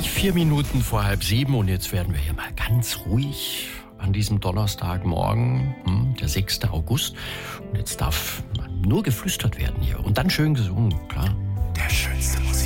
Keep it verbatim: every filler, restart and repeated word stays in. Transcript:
Gleich vier Minuten vor halb sieben und jetzt werden wir hier mal ganz ruhig an diesem Donnerstagmorgen, hm, der sechster August. Und jetzt darf nur geflüstert werden hier und dann schön gesungen, klar.